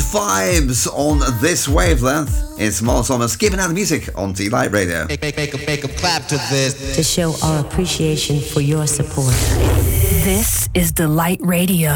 vibes on this wavelength. It's Mo Thomas giving out music on Delight Radio. Make a clap to this. To show our appreciation for your support. This is Delight Radio.